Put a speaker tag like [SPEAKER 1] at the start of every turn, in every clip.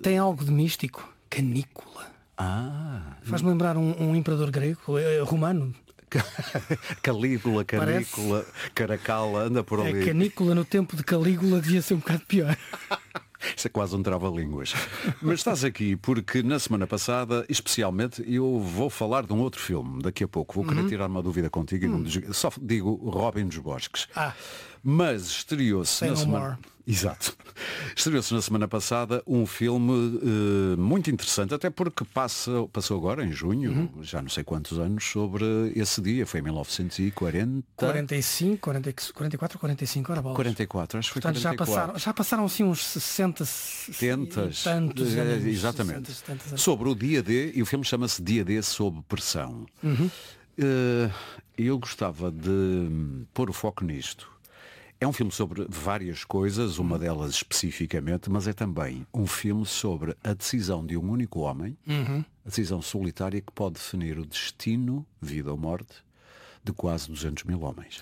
[SPEAKER 1] tem algo de místico. Canícula. Faz-me lembrar um imperador grego, romano.
[SPEAKER 2] Calígula, canícula, caracala, anda por ali.
[SPEAKER 1] A canícula no tempo de Calígula devia ser um bocado pior.
[SPEAKER 2] Isso é quase um trava-línguas. Mas estás aqui porque na semana passada, especialmente, eu vou falar de um outro filme. Daqui a pouco vou querer tirar uma dúvida contigo. Só digo Robin dos Bosques. Mas estreou-se na semana... Exato. Estreou-se na semana passada um filme muito interessante, até porque passou agora, em junho, já não sei quantos anos, sobre esse dia. Foi em 1940...
[SPEAKER 1] 45, 44 ou 45, ora bolas.
[SPEAKER 2] 44, acho que foi.
[SPEAKER 1] Portanto,
[SPEAKER 2] 44.
[SPEAKER 1] já passaram assim uns 60,
[SPEAKER 2] 70
[SPEAKER 1] tantos anos.
[SPEAKER 2] Exatamente.
[SPEAKER 1] 60 anos.
[SPEAKER 2] Sobre o dia D, e o filme chama-se Dia D sob pressão. Eu gostava de pôr o foco nisto. É um filme sobre várias coisas, uma delas especificamente, mas é também um filme sobre a decisão de um único homem, a decisão solitária que pode definir o destino, vida ou morte, de quase 200 mil homens.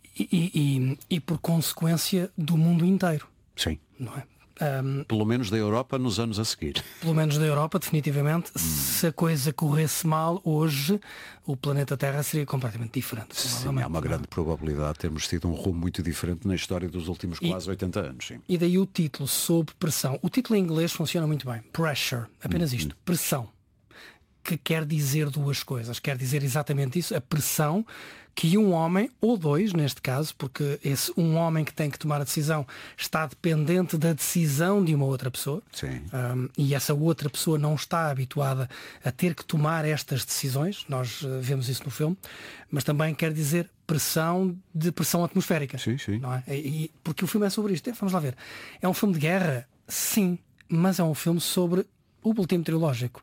[SPEAKER 1] E por consequência do mundo inteiro.
[SPEAKER 2] Sim.
[SPEAKER 1] Não é?
[SPEAKER 2] Pelo menos da Europa nos anos a seguir.
[SPEAKER 1] Pelo menos da Europa, definitivamente. Se a coisa corresse mal, hoje o planeta Terra seria completamente diferente.
[SPEAKER 2] Sim, há uma grande probabilidade de termos tido um rumo muito diferente na história dos últimos quase 80 anos. Sim.
[SPEAKER 1] E daí o título, Sob Pressão. O título em inglês funciona muito bem. Pressure. Apenas isto. Pressão. Que quer dizer duas coisas. Quer dizer exatamente isso. A pressão que um homem, ou dois neste caso, porque esse um homem que tem que tomar a decisão está dependente da decisão de uma outra pessoa.
[SPEAKER 2] Sim.
[SPEAKER 1] E essa outra pessoa não está habituada a ter que tomar estas decisões. Nós vemos isso no filme. Mas também quer dizer pressão atmosférica.
[SPEAKER 2] Sim, sim.
[SPEAKER 1] Não é? Porque o filme é sobre isto. Vamos lá ver. É um filme de guerra? Sim. Mas é um filme sobre o boletim meteorológico.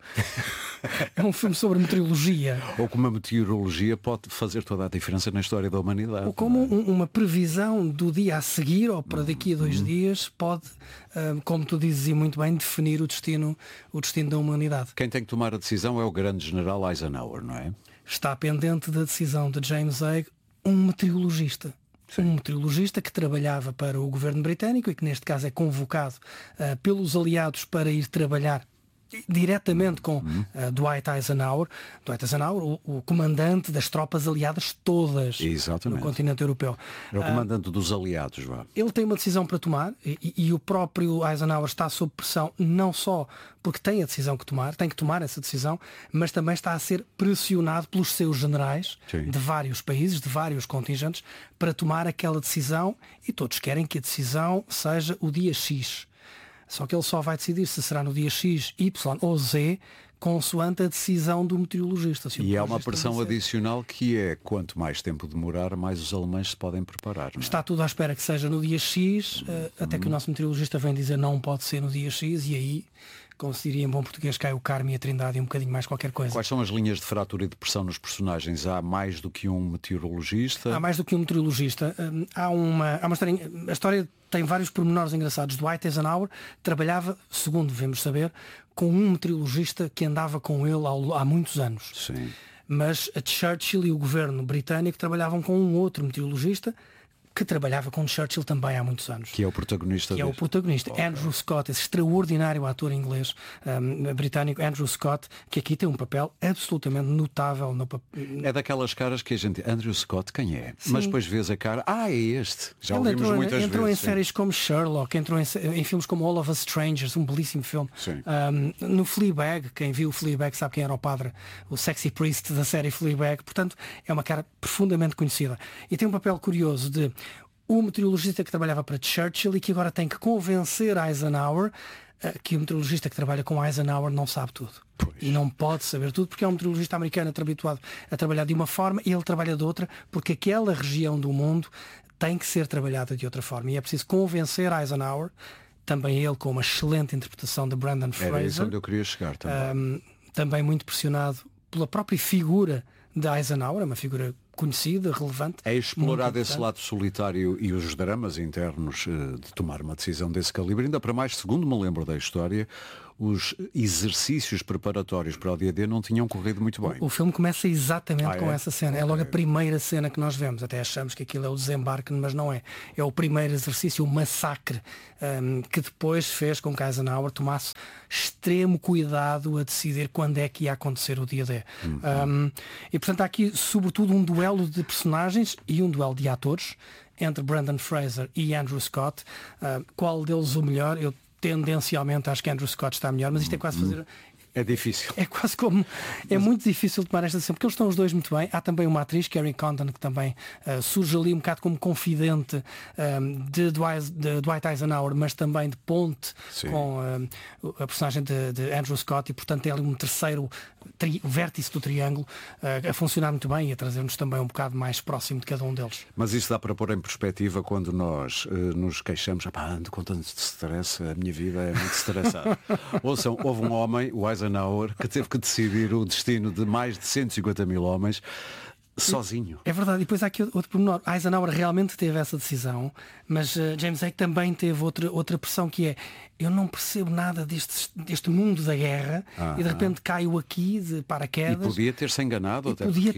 [SPEAKER 1] É um filme sobre meteorologia.
[SPEAKER 2] Ou como a meteorologia pode fazer toda a diferença na história da humanidade.
[SPEAKER 1] Ou como uma previsão do dia a seguir ou para daqui a 2 dias pode, como tu dizes muito bem, definir o destino da humanidade.
[SPEAKER 2] Quem tem que tomar a decisão é o grande general Eisenhower, não é?
[SPEAKER 1] Está pendente da decisão de James Haig, um meteorologista. Sim. Um meteorologista que trabalhava para o governo britânico e que neste caso é convocado pelos aliados para ir trabalhar diretamente com Dwight Eisenhower. Dwight Eisenhower, o comandante das tropas aliadas todas.
[SPEAKER 2] Exatamente.
[SPEAKER 1] No continente europeu.
[SPEAKER 2] É o comandante dos aliados.
[SPEAKER 1] Ele tem uma decisão para tomar e o próprio Eisenhower está sob pressão, não só porque tem a decisão que tomar, tem que tomar essa decisão, mas também está a ser pressionado pelos seus generais. Sim. De vários países, de vários contingentes, para tomar aquela decisão, e todos querem que a decisão seja o dia X. Só que ele só vai decidir se será no dia X, Y ou Z, consoante a decisão do meteorologista.
[SPEAKER 2] E há uma pressão adicional que é, quanto mais tempo demorar, mais os alemães se podem preparar. Não é?
[SPEAKER 1] Está tudo à espera que seja no dia X, até que o nosso meteorologista vem dizer não pode ser no dia X, e aí, como se diria em bom português, cai o Carme e a Trindade e um bocadinho mais qualquer coisa.
[SPEAKER 2] Quais são as linhas de fratura e de pressão nos personagens? Há mais do que um meteorologista?
[SPEAKER 1] Há mais do que um meteorologista. Há uma história. A história tem vários pormenores engraçados. Dwight Eisenhower trabalhava, segundo devemos saber, com um meteorologista que andava com ele há muitos anos.
[SPEAKER 2] Sim.
[SPEAKER 1] Mas a Churchill e o governo britânico trabalhavam com um outro meteorologista que trabalhava com Churchill também há muitos anos.
[SPEAKER 2] Que é o protagonista.
[SPEAKER 1] Que é o protagonista, Andrew Scott, esse extraordinário ator inglês, britânico, Andrew Scott, que aqui tem um papel absolutamente notável.
[SPEAKER 2] É daquelas caras que a gente... Andrew Scott, quem é?
[SPEAKER 1] Sim.
[SPEAKER 2] Mas depois vês a cara, é este. Já
[SPEAKER 1] ele
[SPEAKER 2] ouvimos muitas vezes.
[SPEAKER 1] Entrou em séries como Sherlock, entrou em filmes como All of Us Strangers, um belíssimo filme. No Fleabag, quem viu o Fleabag sabe quem era o padre, o sexy priest da série Fleabag. Portanto, é uma cara profundamente conhecida. E tem um papel curioso de o meteorologista que trabalhava para Churchill e que agora tem que convencer Eisenhower que o meteorologista que trabalha com Eisenhower não sabe tudo.
[SPEAKER 2] Pois.
[SPEAKER 1] E não pode saber tudo porque é um meteorologista americano habituado a trabalhar de uma forma e ele trabalha de outra porque aquela região do mundo tem que ser trabalhada de outra forma. E é preciso convencer Eisenhower, também ele com uma excelente interpretação de Brendan Fraser.
[SPEAKER 2] Era isso onde eu queria chegar também.
[SPEAKER 1] Também muito pressionado pela própria figura de Eisenhower, uma figura conhecida, relevante.
[SPEAKER 2] É explorado esse lado solitário e os dramas internos de tomar uma decisão desse calibre. Ainda para mais, segundo me lembro da história, os exercícios preparatórios para o dia D não tinham corrido muito bem.
[SPEAKER 1] O filme começa exatamente com essa cena. É logo a primeira cena que nós vemos. Até achamos que aquilo é o desembarque, mas não é. É o primeiro exercício, o massacre, que depois fez com que Eisenhower tomasse extremo cuidado a decidir quando é que ia acontecer o dia D. E portanto há aqui sobretudo um duelo de personagens e um duelo de atores entre Brendan Fraser e Andrew Scott. Qual deles o melhor? Eu tendencialmente acho que Andrew Scott está melhor, mas isto é quase fazer...
[SPEAKER 2] É difícil.
[SPEAKER 1] É quase como... É muito difícil tomar esta decisão, porque eles estão os dois muito bem. Há também uma atriz, Kerry Condon, que também surge ali um bocado como confidente de Dwight Eisenhower, mas também de ponte com a personagem de Andrew Scott, e portanto é ali um terceiro vértice do triângulo a funcionar muito bem e a trazer-nos também um bocado mais próximo de cada um deles.
[SPEAKER 2] Mas isso dá para pôr em perspectiva quando nós nos queixamos, ando com tanto stress, a minha vida é muito estressada. Ouçam, houve um homem, o Eisenhower, que teve que decidir o destino de mais de 150 mil homens sozinho.
[SPEAKER 1] É verdade, e depois há aqui outro pormenor. Eisenhower realmente teve essa decisão, mas James Ake também teve outra pressão, que é: eu não percebo nada deste mundo da guerra e de repente caio aqui de paraquedas.
[SPEAKER 2] E podia ter-se enganado.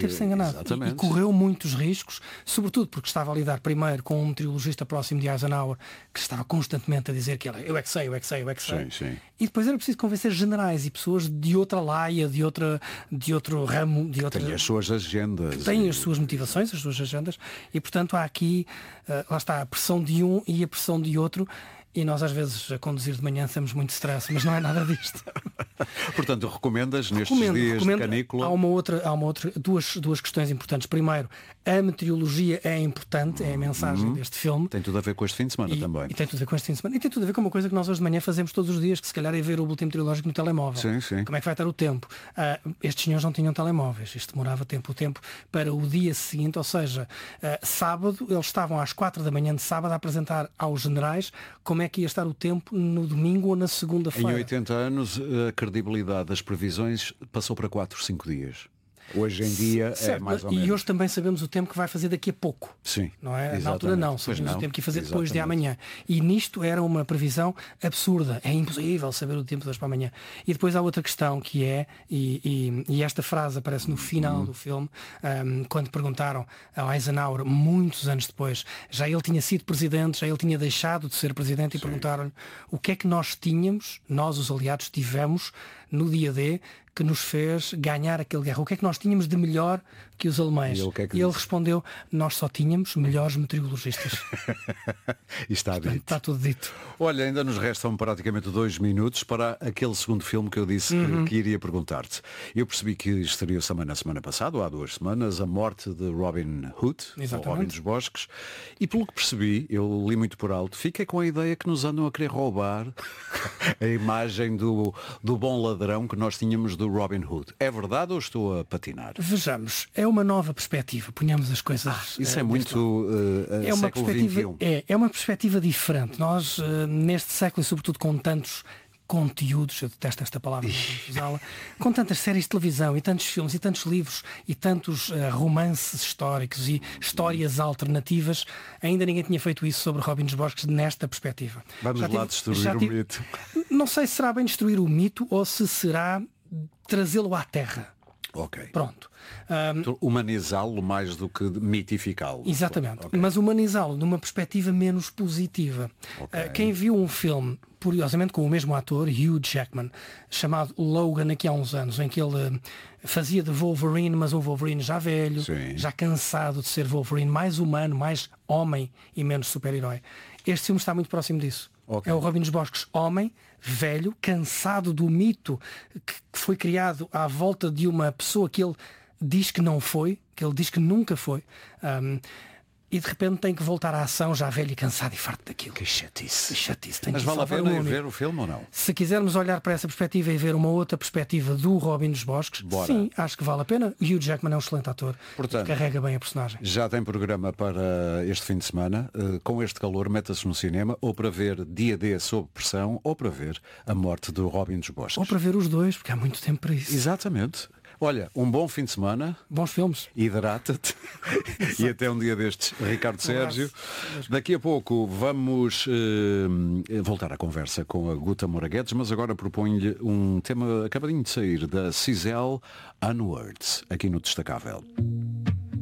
[SPEAKER 1] E correu muitos riscos, sobretudo porque estava a lidar primeiro com um meteorologista próximo de Eisenhower, que estava constantemente a dizer que eu é que sei.
[SPEAKER 2] Sim.
[SPEAKER 1] E depois era preciso convencer generais e pessoas de outra laia, de outro ramo,
[SPEAKER 2] Tem as suas agendas.
[SPEAKER 1] Têm as suas motivações, as suas agendas, e portanto há aqui, lá está, a pressão de um e a pressão de outro. E nós às vezes a conduzir de manhã temos muito stress, mas não é nada disto.
[SPEAKER 2] Portanto, recomendas nestes dias de canícula?
[SPEAKER 1] Há uma outra, duas questões importantes. Primeiro, a meteorologia é importante, é a mensagem deste filme.
[SPEAKER 2] Tem tudo a ver com este fim de semana também.
[SPEAKER 1] E tem tudo a ver com este fim de semana. E tem tudo a ver com uma coisa que nós hoje de manhã fazemos todos os dias, que se calhar é ver o boletim meteorológico no telemóvel.
[SPEAKER 2] Sim.
[SPEAKER 1] Como é que vai estar o tempo? Estes senhores não tinham telemóveis. Isto demorava o tempo para o dia seguinte, ou seja, sábado, eles estavam às 4 da manhã de sábado a apresentar aos generais como é que ia estar o tempo no domingo ou na segunda-feira.
[SPEAKER 2] Em 80 anos, a credibilidade das previsões passou para 4, 5 dias. Hoje em dia é mais ou menos.
[SPEAKER 1] E hoje também sabemos o tempo que vai fazer daqui a pouco.
[SPEAKER 2] Sim.
[SPEAKER 1] Não é? Na altura não, sabemos o tempo que ia fazer depois de amanhã. E nisto era uma previsão absurda. É impossível saber o tempo de hoje para amanhã. E depois há outra questão que é, e esta frase aparece no final do filme, quando perguntaram ao Eisenhower, muitos anos depois, já ele tinha sido presidente, já ele tinha deixado de ser presidente, e perguntaram-lhe o que é que nós tínhamos, nós os aliados tivemos no dia D, que nos fez ganhar aquele guerra. O que é que nós tínhamos de melhor que os alemães? E ele respondeu: nós só tínhamos melhores meteorologistas.
[SPEAKER 2] E está
[SPEAKER 1] Portanto,
[SPEAKER 2] dito.
[SPEAKER 1] está tudo dito.
[SPEAKER 2] Olha, ainda nos restam praticamente 2 minutos para aquele segundo filme que eu disse que iria perguntar-te. Eu percebi que estreou-se também na semana passada, ou há 2 semanas, A Morte de Robin Hood, ou Robin dos Bosques, e pelo que percebi, eu li muito por alto, fiquei com a ideia que nos andam a querer roubar a imagem do bom ladrão que nós tínhamos do Robin Hood. É verdade ou estou a patinar?
[SPEAKER 1] Vejamos, é uma nova perspectiva. Ponhamos as coisas.
[SPEAKER 2] Isso é muito
[SPEAKER 1] é uma
[SPEAKER 2] século
[SPEAKER 1] perspectiva,
[SPEAKER 2] XXI.
[SPEAKER 1] É uma perspectiva diferente. Nós, neste século, e sobretudo com tantos conteúdos, eu detesto esta palavra, com tantas séries de televisão e tantos filmes e tantos livros e tantos romances históricos e histórias alternativas, ainda ninguém tinha feito isso sobre Robin dos Bosques nesta perspectiva.
[SPEAKER 2] Vamos lá destruir o mito.
[SPEAKER 1] Não sei se será bem destruir o mito ou se será trazê-lo à terra.
[SPEAKER 2] Ok.
[SPEAKER 1] Pronto.
[SPEAKER 2] Humanizá-lo mais do que mitificá-lo.
[SPEAKER 1] Exatamente. Okay. Mas humanizá-lo numa perspectiva menos positiva. Okay. Quem viu um filme, curiosamente com o mesmo ator, Hugh Jackman, chamado Logan, aqui há uns anos, em que ele fazia de Wolverine, mas um Wolverine já velho, já cansado de ser Wolverine, mais humano, mais homem e menos super-herói. Este filme está muito próximo disso. Okay. É o Robin dos Bosques, homem, velho, cansado do mito que foi criado à volta de uma pessoa que ele diz que não foi, que ele diz que nunca foi, e de repente tem que voltar à ação, já velho e cansado e farto daquilo.
[SPEAKER 2] Que chatice.
[SPEAKER 1] Mas
[SPEAKER 2] vale a pena ver o filme ou não?
[SPEAKER 1] Se quisermos olhar para essa perspectiva e ver uma outra perspectiva do Robin dos Bosques, sim, acho que vale a pena. Hugh Jackman é um excelente ator. Portanto, carrega bem a personagem.
[SPEAKER 2] Já tem programa para este fim de semana. Com este calor, meta-se no cinema, ou para ver Dia D sob pressão, ou para ver A Morte do Robin dos Bosques.
[SPEAKER 1] Ou para ver os dois, porque há muito tempo para isso.
[SPEAKER 2] Exatamente. Olha, um bom fim de semana.
[SPEAKER 1] Bons filmes.
[SPEAKER 2] Hidrata-te. E até um dia destes, Ricardo Sérgio. Daqui a pouco vamos voltar à conversa com a Guta Moura Guedes, mas agora proponho-lhe um tema acabadinho de sair da Cisel, Onwards, aqui no Destacável.